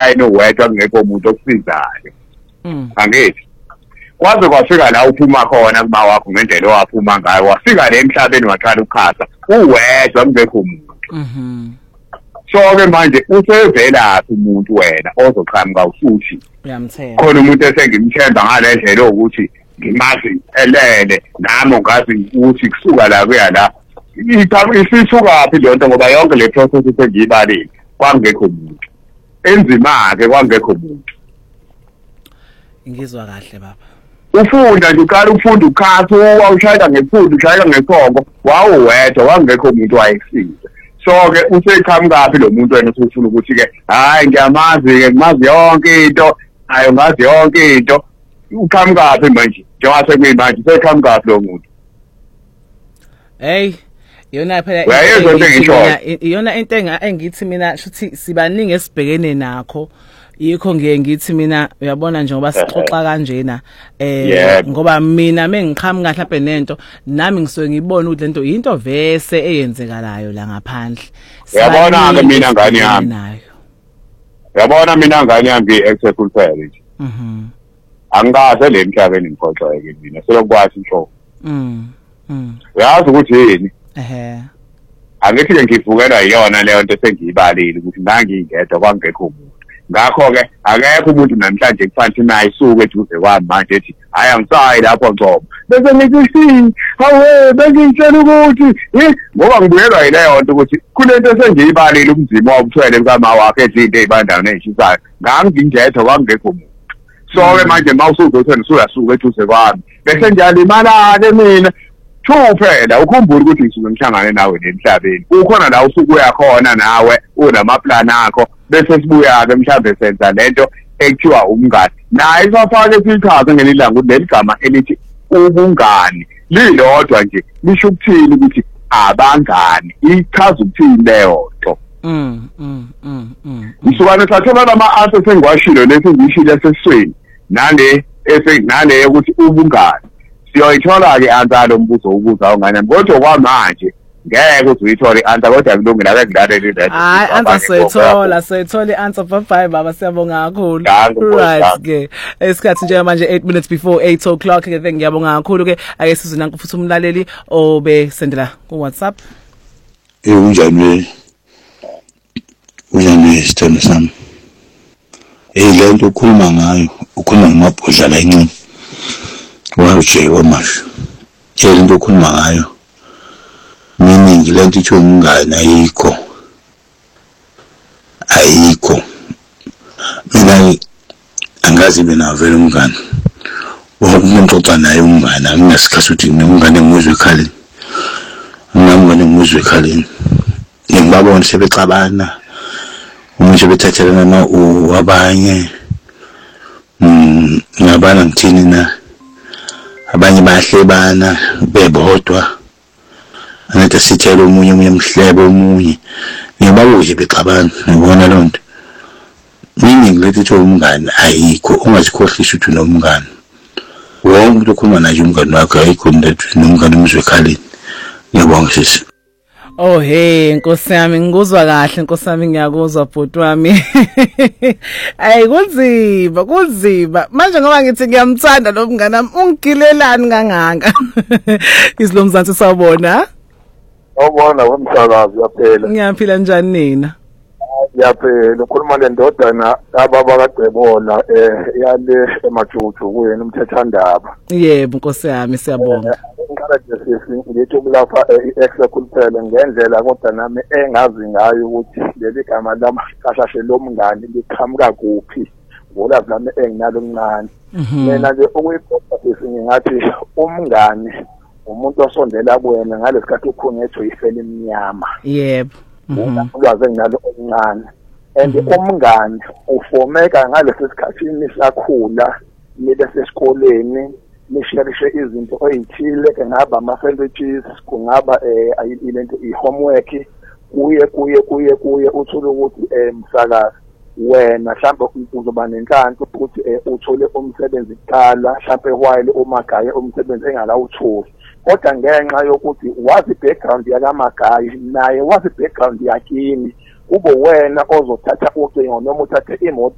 elayini uwedwa kungekho umuntu okusizayo angithi kwaze kwafika la uphuma khona kuba wakho ngendlela owaphuma ngayo wafika la emhlabeni waqala ukukhasa uwedwa kungekho umuntu so-ke manje usevela umuntu wena ozoqhamuka usuthi uyamthemba khona umuntu esengimthemba ngale ndlela ukuthi ngimazi elele nami ngazi ukuthi kusuka la kuya la isithukaphi lonto ngoba yonke le process esengiyibalile kwangekho umuntu enzima-ke kwangekho umuntu ngizwa kahle baba ufunda nje uqala ukufunda ukhasi wawushayela ngephundu ushayela ngesongo wawuwedwa wangekho umuntu wayekusiza so-ke useqhamukaphi lo muntu wena usufuna ukuthi-ke hhayi ngiyamazi-ke ngimazi yonke into hayi ngazi yonke into uqhamukaphi manje njengoba sekuyimanje useqhamukaphi lo muntu hey yona phela iyona into engithi mina shuthi sibaningi esibhekene nakho yikho ngithi mina uyabona nje ngoba sixoxa kanjena ngoba mina mengiqhamuka mhlawumbe nento nami ngisuke ngibona ukuthi lento into vese eyenzekalayo la ngaphandle yabona ke mina ngani yami yabona mina ngani yami ngi-executive parent angikaze le mhlabeni ngiphoxeke mina selokwazi inhloko uyazi ukuthi yini angithi-ke ngivukela yiyona leyo nto sengiyibalile ukuthi ngangingedwa kwangekho umuntu ngakho-ke akekho umuntu namhlanje kufanele naye isuke eduze kwami manje ethi hhayi angisayi lapho Ncobo bese ngithi hawe bengitshela ukuthi ngoba ngibuyelwa yileyo nto ukuthi kulento esengiyibalile umzimba wabuthwele kukama wakhe ezinto ey'bandayo ney'shisayo ngangingedwa kwangekho umuntu so-ke manje ma usuzothena usuyasuka eduze kwami bese ngiyalimala-ke mina phela ukhumbule ukuthi ngisuke ngihlangane nawe nemhlabeni ukhona la usuke uyakhona nawe unamaplani akho bese sibuya-ke mhlawumbe senza lento ekuthiwa umngani naye safake siyichaze ngelinye ilanga ukuthi leli gama elithi ubungani lilodwa nje lisho ukuthini ukuthi abangani ichaza ukuthini leyo nto msukane sathola lama-answer sengiwashilo lesengiyishilo esesisweni nale ukuthi ubungani siyoyithola-ke answer lo mbuzo ubuza ungane kodwa kwamanje ngeke uze uyithole i-answer kodwa kulungile ake ngilalele hayi answer siyithola i-answer bye baba siyabonga kakhulu right ke isikhathi njengamanje 8 minutes before 8 o'clock ke ngiyabonga kakhulu-ke ake size nanku futhi umlaleli obesendela ku-WhatsApp unjani sithando sami le nto ukhuluma ngayo ukhuluma ngamabhodla la incane wawujeke wamasho le nto ukhuluma ngayo meaning le nto ithi umngane ayikho mina angazi mina vele umngane umuntu oxa naye umngane anginasikhathi ukuthi nginomngane ngizwe ekhaleni nginamngane ngizwe ekhaleni ngibabona sebexabana umuntu bethathelana abanye ngabana ngithini na abanye bayahlebana bebodwa angathi sithele omunye mhlebe omunye ngibabuze bexabana ngibona lonto meaning lethi umngane ayikho ungazikhohlisa ukuthi unomngane wonke umuntu okhuluma naye umngane wakhe ayikho nomngane umzwe ekhaleni ngiyabonga sisi oh hey nkosi yami ngikuzwa kahle nkosi yami ngiyakuzwa bhuti wami ayi kunzima manje ngoba ngithi ngiyamthanda lo mngane wami ungigilelani kangaka isilomzansi sawubona awubona wemsakazi yaphela ngiyaphila njani nina yaphela ukhuluma le ndodana ababa kaGcebola yale emajuju kuyena umthethandaba yebo nkosi yami siyabonga ngicela nje ngithi ukulapha i-executive ngendlela kodwa nami engazi ngayo ukuthi leli gama lamakashashe lomngane liqhamuka kuphi ngolazi lami enginalo okuncane mina nje okuyibhoda ngingathi umngane umuntu osondela kuwena ngalesikhathi ukhungethwe ifele emnyama yebo ulwazi enginalo okuncane and umngane ufomeka ngalesi sikhathini sakhula nibe sesikoleni nisharishe izinto ezithile kungaba ama-sandwiches kungaba ilento i-homework kuye uthole ukuthi msakazi wena mhlawumbe uzoba nenhlanhla ukuthi uthole umsebenzi kuqala mhlawumbe while uMagaye umsebenzi engalawutholi kodwa ngenxa yokuthi wazi background yakamagayi naye wazi background yakini kube wena ozothatha ucingo noma uthathe imoto